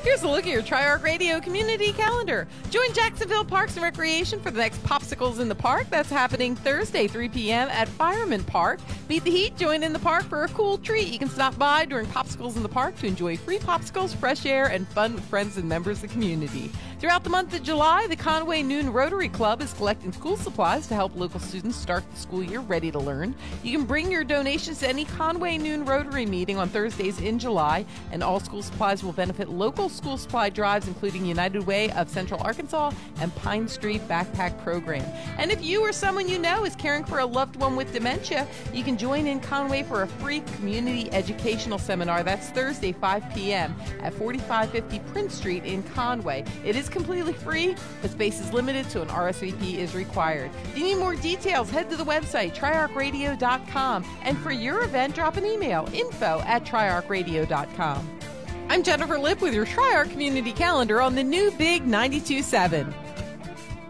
Here's a look at your Tri-Arc Radio community calendar. Join Jacksonville Parks and Recreation for the next Popsicles in the Park. That's happening Thursday, 3 p.m. at Fireman Park. Beat the heat, join in the park for a cool treat. You can stop by during Popsicles in the Park to enjoy free popsicles, fresh air, and fun with friends and members of the community. Throughout the month of July, the Conway Noon Rotary Club is collecting school supplies to help local students start the school year ready to learn. You can bring your donations to any Conway Noon Rotary meeting on Thursdays in July, and all school supplies will benefit local school supply drives, including United Way of Central Arkansas and Pine Street Backpack Program. And if you or someone you know is caring for a loved one with dementia, you can join in Conway for a free community educational seminar. That's Thursday, 5 p.m. at 4550 Prince Street in Conway. It is completely free, but space is limited, so an RSVP is required. If you need more details, head to the website, triarcradio.com. And for your event, drop an email, info@triarcradio.com. I'm Jennifer Lipp with your Tri-Arc Community Calendar on the new Big 92.7.